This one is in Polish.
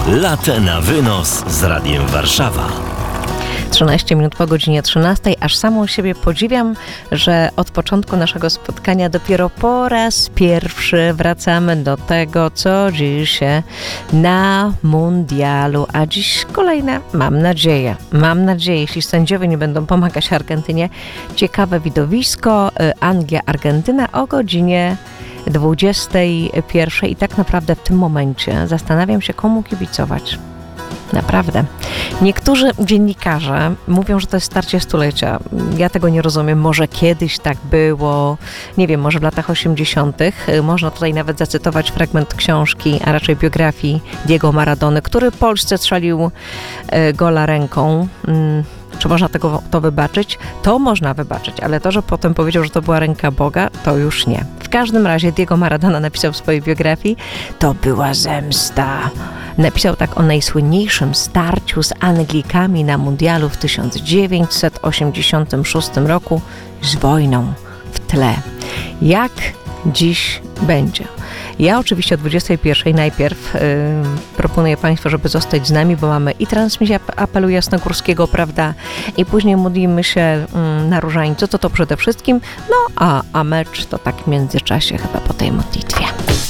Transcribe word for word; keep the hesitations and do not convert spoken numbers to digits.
Latę na wynos z Radiem Warszawa. trzynaście minut po godzinie trzynastej, aż samą siebie podziwiam, że od początku naszego spotkania dopiero po raz pierwszy wracamy do tego, co dzieje się na mundialu. A dziś kolejne, mam nadzieję, mam nadzieję, jeśli sędziowie nie będą pomagać Argentynie, ciekawe widowisko. Anglia-Argentyna o godzinie dwudziestej pierwszej i tak naprawdę w tym momencie zastanawiam się, komu kibicować. Naprawdę. Niektórzy dziennikarze mówią, że to jest starcie stulecia. Ja tego nie rozumiem. Może kiedyś tak było, nie wiem, może w latach osiemdziesiątych. Można tutaj nawet zacytować fragment książki, a raczej biografii Diego Maradony, który Polsce strzelił gola ręką. Czy można tego to wybaczyć? To można wybaczyć, ale to, że potem powiedział, że to była ręka Boga, to już nie. W każdym razie Diego Maradona napisał w swojej biografii, to była zemsta. Napisał tak o najsłynniejszym starciu z Anglikami na mundialu w tysiąc dziewięćset osiemdziesiątym szóstym roku z wojną w tle. Jak dziś będzie? Ja oczywiście o dwudziestej pierwszej najpierw yy, proponuję Państwu, żeby zostać z nami, bo mamy i transmisję apelu jasnogórskiego, prawda, i później modlimy się yy, na różańcu, to to przede wszystkim, no a, a mecz to tak w międzyczasie chyba po tej modlitwie.